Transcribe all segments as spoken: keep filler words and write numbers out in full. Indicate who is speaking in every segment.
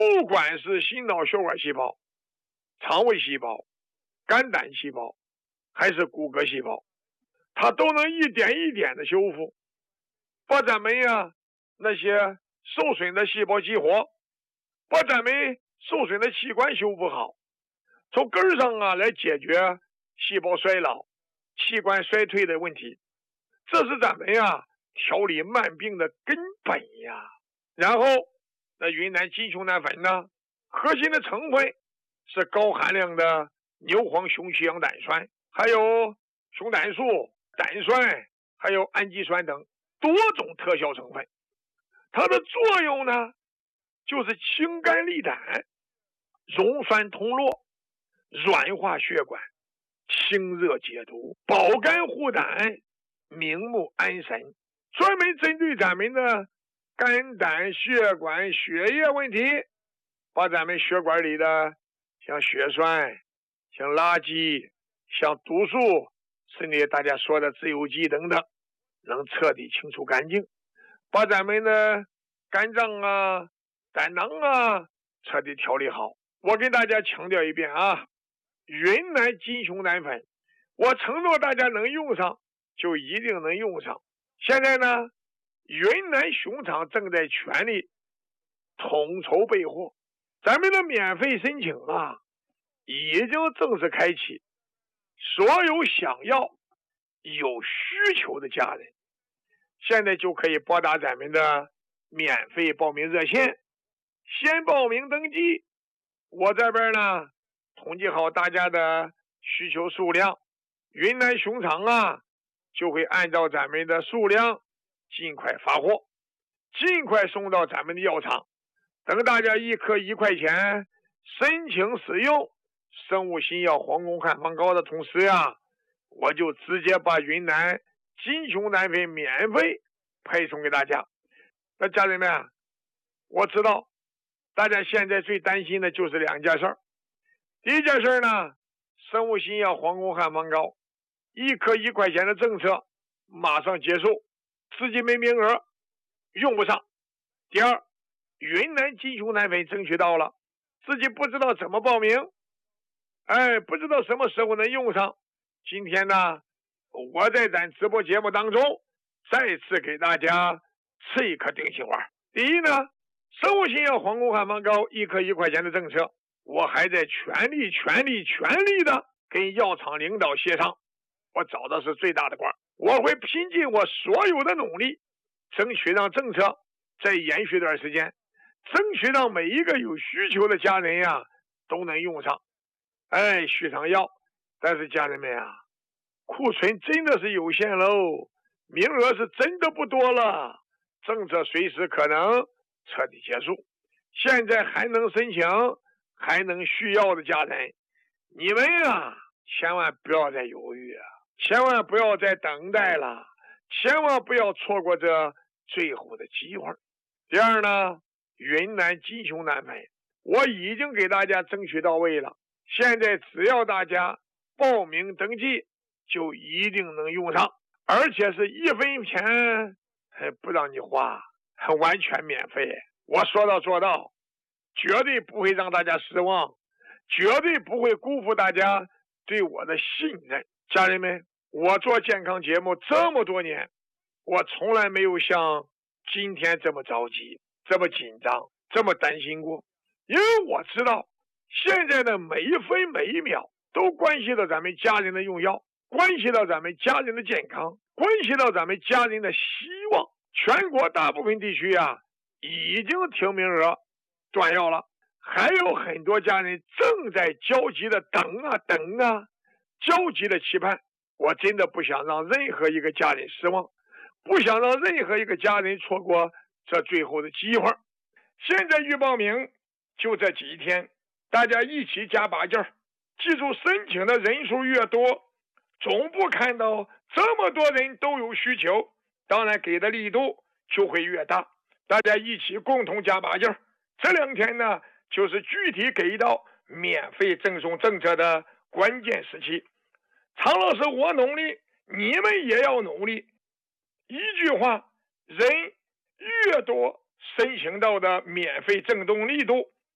Speaker 1: 不管是心脑血管细胞、肠胃细胞、肝胆细胞，还是骨骼细胞，它都能一点一点的修复，把咱们呀那些受损的细胞激活，把咱们受损的器官修复好，从根上啊来解决细胞衰老、器官衰退的问题，这是咱们呀调理慢病的根本呀。然后那云南金熊胆粉呢，核心的成分是高含量的牛黄雄曲氧胆酸，还有熊胆素、胆酸，还有氨基酸等多种特效成分。它的作用呢，就是清肝利胆、溶酸通络、软化血管、清热解毒、保肝护胆、明目安神，专门针对咱们的肝胆血管血液问题，把咱们血管里的像血栓、像垃圾、像毒素，甚至大家说的自由基等等，能彻底清除干净，把咱们的肝脏啊、胆囊啊彻底调理好。我跟大家强调一遍啊，云南金熊胆粉，我承诺大家能用上就一定能用上。现在呢，云南熊厂正在全力统筹备货，咱们的免费申请啊已经正式开启，所有想要有需求的家人现在就可以拨打咱们的免费报名热线，先报名登记。我这边呢统计好大家的需求数量，云南熊厂啊就会按照咱们的数量尽快发货，尽快送到咱们的药厂。等大家一颗一块钱申请使用生物新药黄宫汉方膏的同时呀，我就直接把云南金熊胆粉免费配送给大家。那家人们，我知道大家现在最担心的就是两件事。第一件事呢，生物新药黄宫汉方膏一颗一块钱的政策马上结束，自己没名额用不上。第二，云南金熊胆粉争取到了，自己不知道怎么报名，哎，不知道什么时候能用上。今天呢，我在咱直播节目当中再次给大家吃一颗定心丸。第一呢，生物新药黄宫汉方膏一颗一块钱的政策，我还在全力全力全力的跟药厂领导协商，我找的是最大的官，我会拼尽我所有的努力，争取让政策再延续段时间，争取让每一个有需求的家人呀都能用上，哎，续上药。但是家人们啊，库存真的是有限喽，名额是真的不多了，政策随时可能彻底结束。现在还能申请还能续药的家人，你们呀千万不要再犹豫啊，千万不要再等待了，千万不要错过这最后的机会。第二呢，云南金熊胆粉我已经给大家争取到位了，现在只要大家报名登记就一定能用上，而且是一分钱不让你花，完全免费。我说到做到，绝对不会让大家失望，绝对不会辜负大家对我的信任。家人们，我做健康节目这么多年，我从来没有像今天这么着急，这么紧张，这么担心过。因为我知道现在的每一分每一秒都关系到咱们家人的用药，关系到咱们家人的健康，关系到咱们家人的希望。全国大部分地区啊已经停名额断药了，还有很多家人正在焦急的等啊等啊，焦急的期盼。我真的不想让任何一个家人失望，不想让任何一个家人错过这最后的机会。现在预报名就这几天，大家一起加把劲儿，记住申请的人数越多，总部看到这么多人都有需求，当然给的力度就会越大。大家一起共同加把劲儿。这两天呢，就是具体给到免费赠送政策的关键时期。常老师我努力，你们也要努力。一句话，人越多申请到的免费赠送力度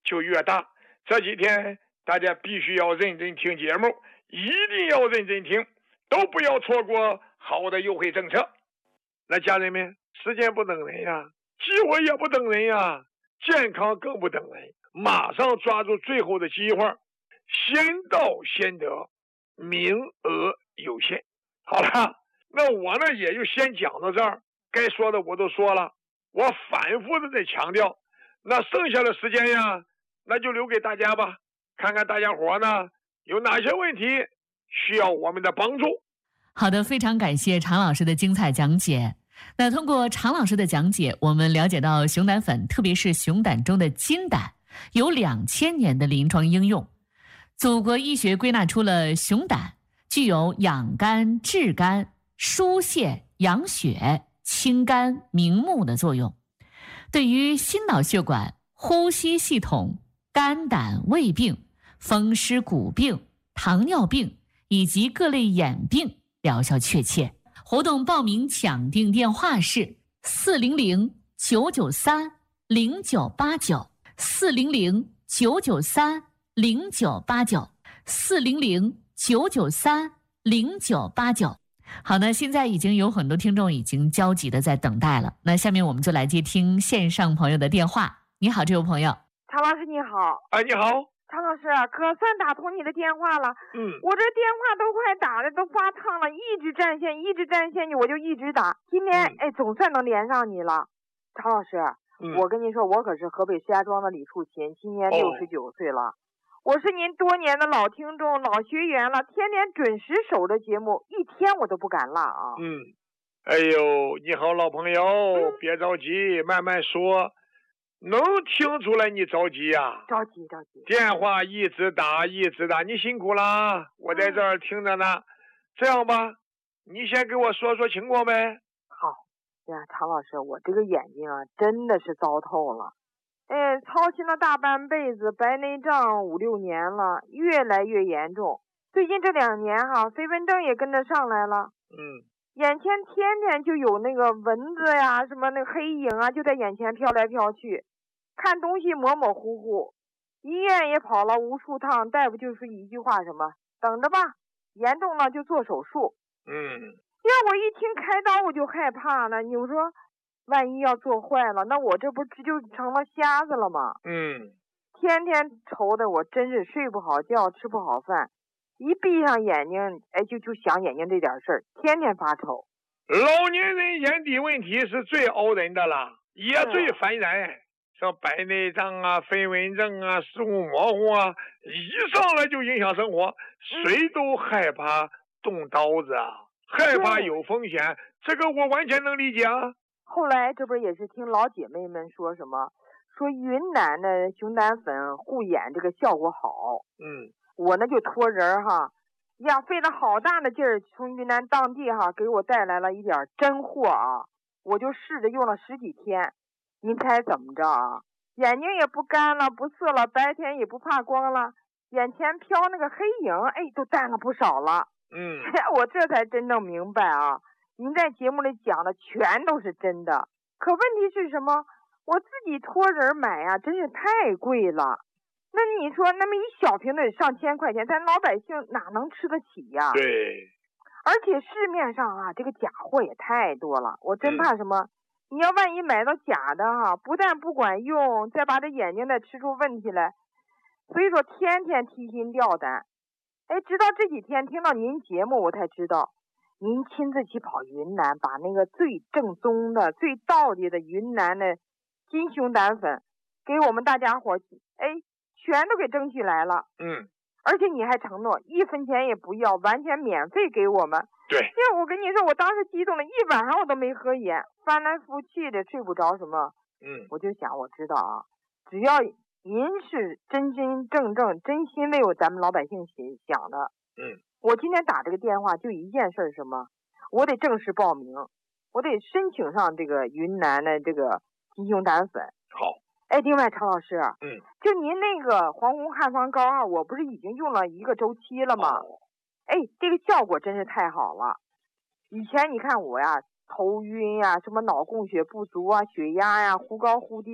Speaker 1: 就越大。这几天大家必须要认真听节目，一定要认真听，都不要错过好的优惠政策。那家人们，时间不等人呀，机会也不等人呀，健康更不等人，马上抓住最后的机会，先到先得，名额有限。好了，那我呢也就先讲到这儿，该说的我都说了，我反复的在强调，那剩下的时间呀，那就留给大家吧，看看大家伙呢有哪些问题需要我们的帮助。
Speaker 2: 好的，非常感谢常老师的精彩讲解。那通过常老师的讲解，我们了解到熊胆粉，特别是熊胆中的金胆，有两千年的临床应用。祖国医学归纳出了熊胆具有养肝、治肝、疏泄、养血、清肝、明目的作用，对于心脑血管、呼吸系统、肝胆胃病、风湿骨病、糖尿病以及各类眼病疗效确切。活动报名抢订电话是四零零九九三零九八九四零零九九三零九八九四零零九九三零九八九。好的，现在已经有很多听众已经焦急的在等待了。那下面我们就来接听线上朋友的电话。你好，这位朋友。
Speaker 3: 常老师你好。
Speaker 1: 哎，你好。
Speaker 3: 常老师，可算打通你的电话了。
Speaker 1: 嗯，
Speaker 3: 我这电话都快打的都发烫了，一直占线，一直占线，我就一直打。今天、嗯、哎，总算能连上你了。常老师、嗯，我跟您说，我可是河北石家庄的李树琴，今年六十九岁了、哦。我是您多年的老听众、老学员了，天天准时守着节目，一天我都不敢落啊。
Speaker 1: 嗯，哎呦，你好，老朋友，嗯、别着急，慢慢说。能听出来你着急呀、啊？
Speaker 3: 着急着急。
Speaker 1: 电话一直打一直打，你辛苦了，我在这儿听着呢。嗯、这样吧，你先给我说说情况呗。
Speaker 3: 好呀，常老师，我这个眼睛啊，真的是糟透了。哎，操心了大半辈子，白内障五六年了，越来越严重。最近这两年哈，飞蚊症也跟着上来了。
Speaker 1: 嗯。
Speaker 3: 眼前天天就有那个蚊子呀，什么那个黑影啊，就在眼前飘来飘去，看东西模模糊糊。医院也跑了无数趟，大夫就是一句话，什么等着吧，严重了就做手术。
Speaker 1: 嗯，
Speaker 3: 要我一听开刀我就害怕了，你说万一要做坏了，那我这不这就成了瞎子了吗？
Speaker 1: 嗯，
Speaker 3: 天天愁的我真是睡不好觉，吃不好饭。一闭上眼睛，哎，就就想眼睛这点事儿，天天发愁。
Speaker 1: 老年人眼底问题是最熬人的了，也最烦人。像白内障啊、飞蚊症啊、视物模糊啊，一上来就影响生活，谁都害怕动刀子啊，害怕有风险，这个我完全能理解啊。
Speaker 3: 后来这不也是听老姐妹们说什么，说云南的熊胆粉护眼这个效果好。
Speaker 1: 嗯。
Speaker 3: 我呢就托人哈呀，费了好大的劲儿，从云南当地哈给我带来了一点真货啊，我就试着用了十几天，您猜怎么着啊？眼睛也不干了，不涩了，白天也不怕光了，眼前飘那个黑影，哎，都淡了不少了。
Speaker 1: 嗯，
Speaker 3: 我这才真正明白啊，您在节目里讲的全都是真的。可问题是什么？我自己托人买呀、啊，真是太贵了。那你说那么一小瓶得上千块钱，咱老百姓哪能吃得起呀？
Speaker 1: 对。
Speaker 3: 而且市面上啊，这个假货也太多了，我真怕什么？嗯、你要万一买到假的哈，不但不管用，再把这眼睛再吃出问题来，所以说天天提心吊胆。哎，直到这几天听到您节目，我才知道，您亲自去跑云南，把那个最正宗的、最道地的云南的金熊胆粉给我们大家伙，哎。全都给争取来了，
Speaker 1: 嗯，
Speaker 3: 而且你还承诺一分钱也不要，完全免费给我们。
Speaker 1: 对，
Speaker 3: 因为我跟你说，我当时激动了一晚上，我都没合眼，翻来覆去的睡不着什么。
Speaker 1: 嗯，
Speaker 3: 我就想，我知道啊，只要您是真真正正、真心为我咱们老百姓想的，
Speaker 1: 嗯，
Speaker 3: 我今天打这个电话就一件事，什么？我得正式报名，我得申请上这个云南的这个金熊胆粉。
Speaker 1: 好。
Speaker 3: 哎，另外常老师，
Speaker 1: 嗯，
Speaker 3: 就您那个黄红汉方膏啊，我不是已经用了一个周期了吗？
Speaker 1: 哦、
Speaker 3: 哎，这个效果真是太好了。以前你看我呀，头晕呀，什么脑供血不足啊，血压呀忽高忽低，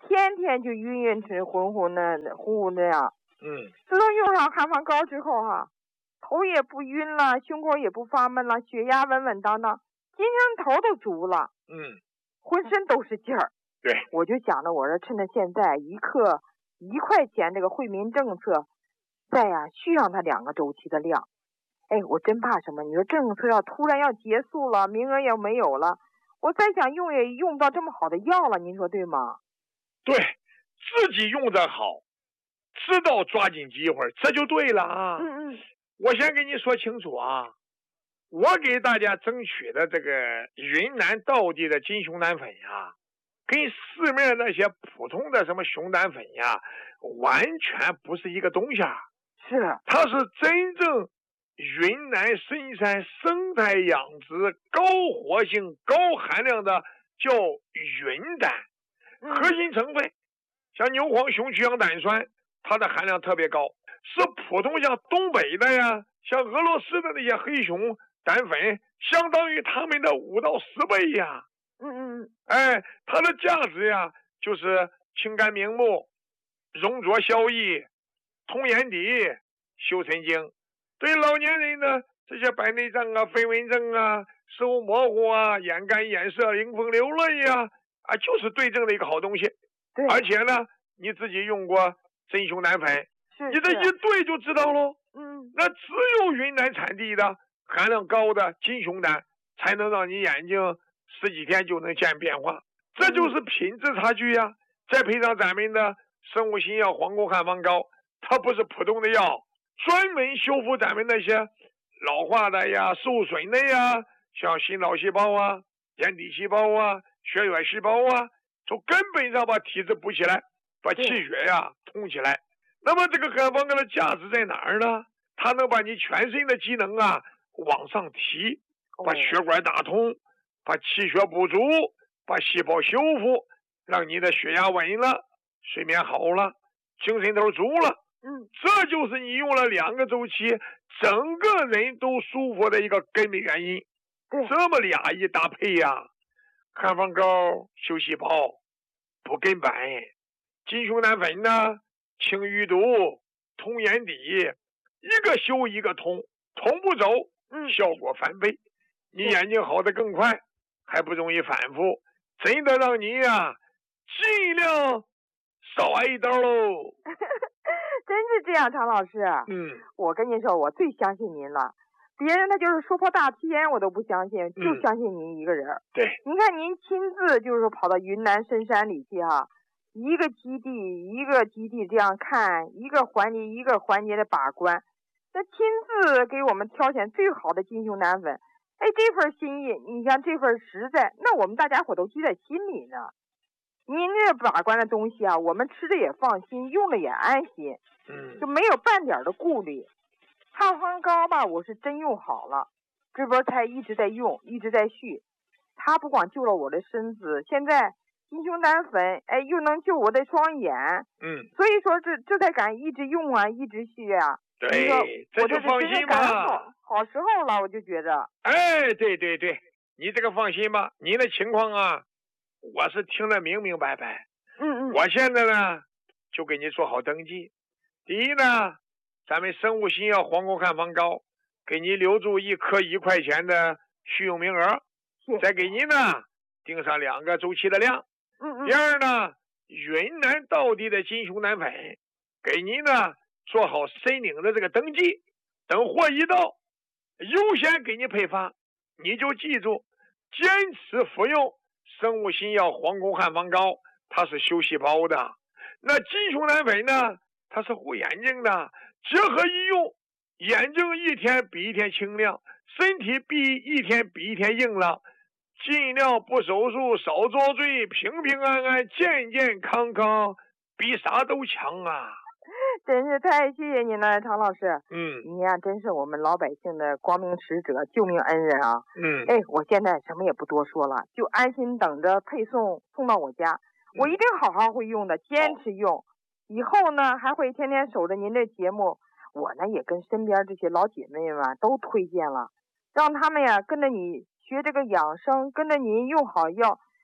Speaker 3: 天天就晕晕沉、昏昏的、糊糊那样。
Speaker 1: 嗯，
Speaker 3: 自从用上汉方膏之后哈、啊，头也不晕了，胸口也不发闷了，血压稳稳当当，精神头都足了。
Speaker 1: 嗯，
Speaker 3: 浑身都是劲儿。
Speaker 1: 对，
Speaker 3: 我就想着，我说趁着现在一克一块钱这个惠民政策，再呀、啊、续上它两个周期的量。哎，我真怕什么？你说政策要突然要结束了，名额也没有了，我再想用也用不到这么好的药了，您说对吗？
Speaker 1: 对，自己用着好，知道抓紧机会，这就对了啊。
Speaker 3: 嗯嗯。
Speaker 1: 我先给你说清楚啊，我给大家争取的这个云南道地的金熊胆粉呀，跟市面那些普通的什么熊胆粉呀，完全不是一个东西啊。
Speaker 3: 是，
Speaker 1: 它是真正云南深山生态养殖高活性高含量的叫云胆，核心成分像牛黄熊曲氧胆酸，它的含量特别高，是普通像东北的呀，像俄罗斯的那些黑熊胆粉，相当于他们的五到十倍呀。
Speaker 3: 嗯嗯，
Speaker 1: 哎，它的价值呀，就是清肝明目、溶浊消翳、通眼底、修神经。对老年人呢，这些白内障啊、飞蚊症啊、视物模糊啊、眼干眼涩、迎风流泪呀、啊，啊，就是对症的一个好东西。
Speaker 3: 对，
Speaker 1: 而且呢，你自己用过真熊胆粉，
Speaker 3: 是
Speaker 1: 你这一对就知道喽。
Speaker 3: 嗯，
Speaker 1: 那只有云南产地的含量高的金熊胆，才能让你眼睛十几天就能见变化，这就是品质差距呀。再配上咱们的生物新药黄宫汉方膏，它不是普通的药，专门修复咱们那些老化的呀、受损的呀，像心脑细胞啊、眼底细胞啊、血管细胞啊，从根本上把体质补起来，把气血呀通起来。那么这个汉方膏的价值在哪儿呢？它能把你全身的机能啊往上提，把血管打通，把气血补足，把细胞修复，让你的血压稳了，睡眠好了，精神头足了。
Speaker 3: 嗯，
Speaker 1: 这就是你用了两个周期，整个人都舒服的一个根本原因。
Speaker 3: 对，
Speaker 1: 这么俩一搭配呀，汉方膏修细胞，补根本，金熊胆粉呢清淤毒，通眼底，一个修一个通，同步走，
Speaker 3: 嗯，
Speaker 1: 效果翻倍，你眼睛好的更快，还不容易反复，真的让你呀尽量少挨一刀喽。
Speaker 3: 真是这样，常老师。
Speaker 1: 嗯，
Speaker 3: 我跟您说，我最相信您了。别人他就是说破大天，我都不相信，就相信您一个人。
Speaker 1: 嗯、对，
Speaker 3: 您看您亲自就是跑到云南深山里去哈，一个基地一个基地这样看，一个环节一个环节的把关，那亲自给我们挑选最好的金熊胆粉。哎，这份心意，你像这份实在，那我们大家伙都记在心里呢。您这把关的东西啊，我们吃着也放心，用了也安心，
Speaker 1: 嗯，
Speaker 3: 就没有半点的顾虑。汉方膏吧，我是真用好了，这波才一直在用，一直在续。它不光救了我的身子，现在金熊胆粉，哎，又能救我的双眼。
Speaker 1: 嗯，
Speaker 3: 所以说这这才敢一直用啊，一直续啊。
Speaker 1: 对，这就放心吧。
Speaker 3: 好，好时候了，我就觉着。
Speaker 1: 哎，对对对，你这个放心吧，你的情况啊，我是听得明明白白。
Speaker 3: 嗯嗯。
Speaker 1: 我现在呢，就给你做好登记。第一呢，咱们生物新药黄宫汉方膏，给你留住一颗一块钱的续用名额，再给您呢定上两个周期的量。
Speaker 3: 嗯嗯。
Speaker 1: 第二呢，云南道地的金熊胆粉，给您呢做好申领的这个登记，等货一到，优先给你配发。你就记住，坚持服用生物新药黄宫汉方膏，它是修细胞的。那金熊胆粉呢，它是护眼睛的，结合一用，眼睛一天比一天清亮，身体比一天比一天硬朗，尽量不手术，少遭罪，平平安安，健健康康，比啥都强啊！
Speaker 3: 真是太谢谢您了，常老师。
Speaker 1: 嗯，
Speaker 3: 你呀、啊，真是我们老百姓的光明使者、救命恩人啊！
Speaker 1: 嗯，
Speaker 3: 哎，我现在什么也不多说了，就安心等着配送送到我家。我一定好好会用的，坚持用。以后呢，还会天天守着您的节目。我呢，也跟身边这些老姐妹们都推荐了，让他们呀跟着你学这个养生，跟着您用好药，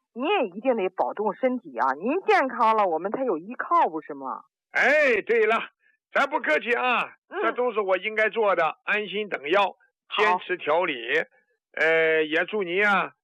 Speaker 3: 您也一定得保重身体啊！您健康了，我们才有依靠，不是吗？
Speaker 1: 哎，对了，咱不客气啊，
Speaker 3: 嗯、
Speaker 1: 这都是我应该做的，安心等药，坚持调理。呃，也祝您啊，